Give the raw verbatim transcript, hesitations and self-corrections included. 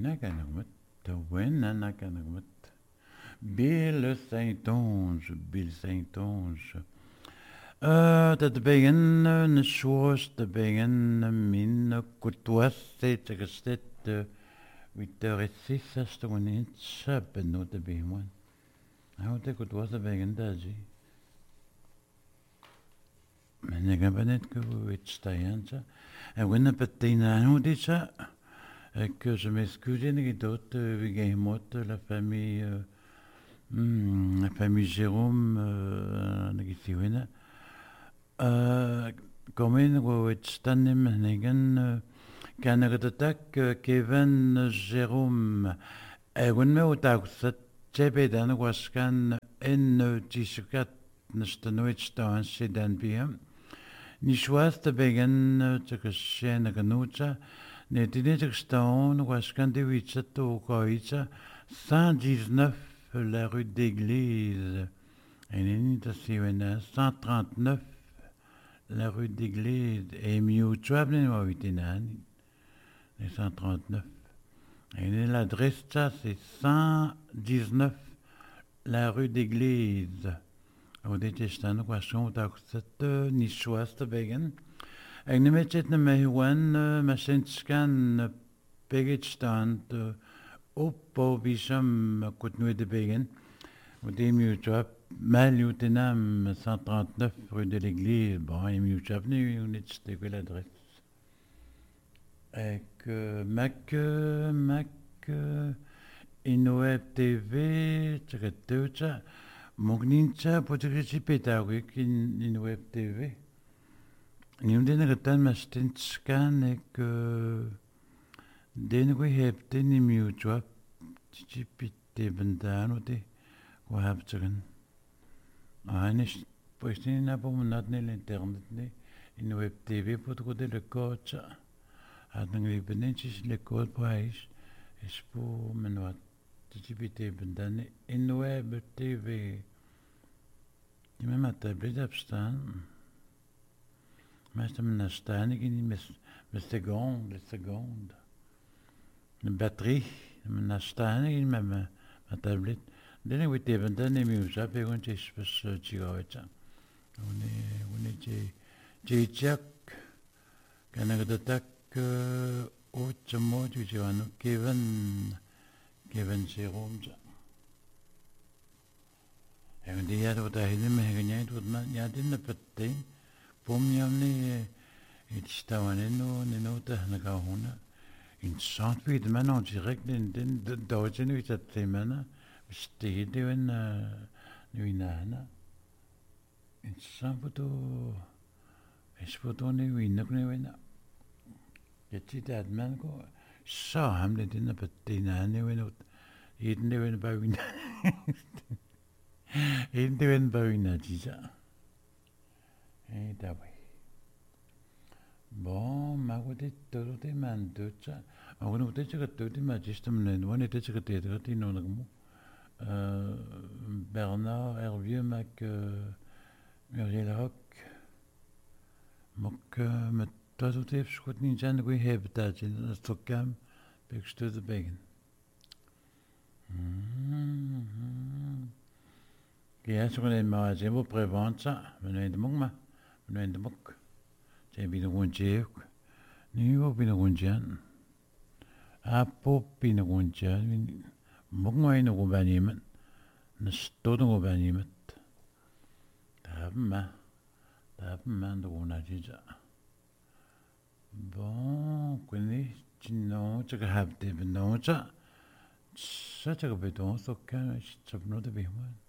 Wena Ganagmat, the Wena Ganagmat. Bill Saint-Onge, Bill Saint-Onge. Uh, dat begin een schoos, dat begin min kutuasse, tegestet, vitorissis, as to een inch, benut de behemoen. How te kutuasse begin daji. Men ik heb net gewit stajanza. En wanneer patina hoe dit zo. Que je m'excuse, et d'autres, euh, la famille, euh, hmm, la famille Jérôme, euh, euh, comme une stanim negen, Canada Kevin Jérôme, et when me out that Jebedan was can in Tisukat, Nestanoich down, Sedan B M. Nishwas the begin to Kashen Ganucha. Net Stone was candidature to Coïta, cent dix-neuf la rue d'Église. Et in cent trente-neuf la rue d'Église. Et mieux traveling au huitinan, cent trente-neuf. Et l'adresse, c'est cent dix-neuf la rue d'Église. Au détestant, quoi, son d'accepte, ni choix de Begen. Ik neem het net mee gewoon, maar sinds kan beginsstand op Bobisam continue de begin. Au début, tu as mal eu tenam cent trente-neuf rue de l'Église. Bon, il m'y a venu, on est c'était l'adresse. Et que Mac, Mac, Inweb T V, tu as tout ça. Mon ninja pour te répéter avec Inweb T V. Nu den retan mas den scan ek den we heb den i mutual tipite bandano de we have taken anish postin na bom nat ne internet ne in web tv pour trouver le code a donc les benetjes le code price is pour menot tipite bandane in web tv i même ma tablette abstan. Maar je hebt staan in met met seconde, seconde. De batterie, je staan in met mijn tablet. Dan heb ik even dan neem je zo bij ons is pas chigoita. Wanneer wanneer je je check, kan ik dat ook ooit mooi je aan Kevin Kevin Jérôme. En die had wat hij helemaal geneigd wordt, maar ja, die net patin. Pomjamni itstawaneno nenota nagahuna in Saint-Louis maintenant direct den den deutschen ut at temana steht den nuinana in Saint-Poto espoto ne winak ne wena yeti dat man go sa hamle den patina ne wenot eden ne wen bawina eden ne wen bawina tisa. Et d'après. Bon, ma côté tout est man tout ça. On a peut-être que tout est magiste, mais on était que t'es que non comme Bernard Hervieux Mac Muriel Rock. Mok met dat het heeft goed niet zijn we hebben dat in het Stockholm bij de Begen. Ja, zo kan maar zijn we preventie, we nemen de mok. Nu in de mok. Zijn binnen rondje ook. Nu ook binnen rondje. Apo binnen rondje. Mok maar in de robijn nemen. Een stoot in de robijn nemen. Daar hebben we. Daar hebben we de robijn. Bon, quindi, no, c'è che have de benoja. C'è che vedo, so che c'è venuto bene.